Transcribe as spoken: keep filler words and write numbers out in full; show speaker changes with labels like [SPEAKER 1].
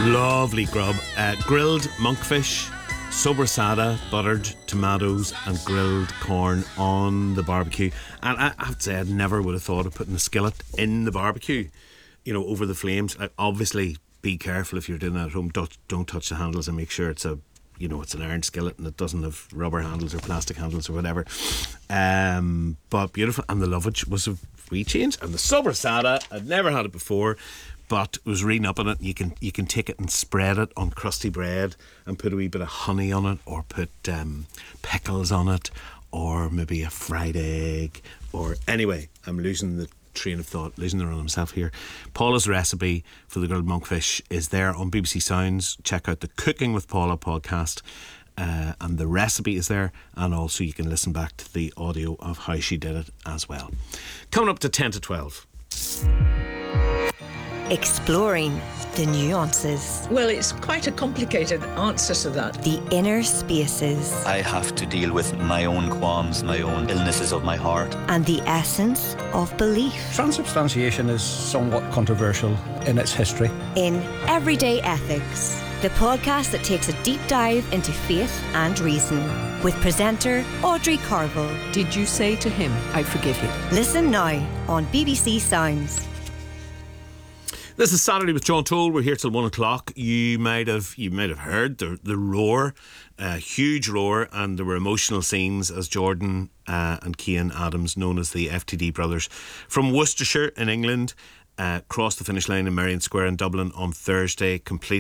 [SPEAKER 1] Lovely grub. Uh, grilled monkfish, sobrasada, buttered tomatoes and grilled corn on the barbecue. And I, I have to say, I never would have thought of putting a skillet in the barbecue, you know, over the flames. Like, obviously, be careful if you're doing that at home. Don't, don't touch the handles and make sure it's a, you know, it's an iron skillet and it doesn't have rubber handles or plastic handles or whatever. Um, but beautiful. And the lovage was a wee change. And the sobrasada, I'd never had it before, but I was reading up on it. You can you can take it and spread it on crusty bread and put a wee bit of honey on it, or put um, pickles on it, or maybe a fried egg. Or anyway, I'm losing the train of thought, losing the run of myself here. Paula's recipe for the grilled monkfish is there on B B C Sounds. Check out the Cooking with Paula podcast, uh, and the recipe is there, and also you can listen back to the audio of how she did it as well. Coming up to ten to twelve.
[SPEAKER 2] Exploring the nuances.
[SPEAKER 3] Well, it's quite a complicated answer to that.
[SPEAKER 2] The inner spaces.
[SPEAKER 4] I have to deal with my own qualms, my own illnesses of my heart.
[SPEAKER 2] And the essence of belief.
[SPEAKER 5] Transubstantiation is somewhat controversial in its history.
[SPEAKER 2] In Everyday Ethics, the podcast that takes a deep dive into faith and reason, with presenter Audrey Carville.
[SPEAKER 6] Did you say to him, I forgive you?
[SPEAKER 2] Listen now on B B C Sounds.
[SPEAKER 1] This is Saturday with John Toll. We're here till one o'clock. You might have you might have heard the the roar, a huge roar, and there were emotional scenes as Jordan uh, and Cian Adams, known as the F T D brothers, from Worcestershire in England, uh, crossed the finish line in Merrion Square in Dublin on Thursday, complete